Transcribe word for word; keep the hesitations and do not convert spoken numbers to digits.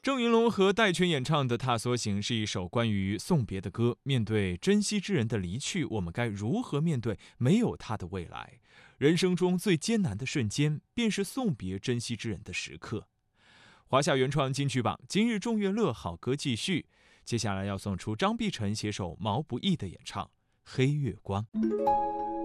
郑云龙和戴荃演唱的《踏梭行》是一首关于送别的歌。面对珍惜之人的离去，我们该如何面对没有他的未来？人生中最艰难的瞬间，便是送别珍惜之人的时刻。华夏原创金曲榜今日众乐乐好歌继续，接下来要送出张碧晨携手毛不易的演唱《黑月光》。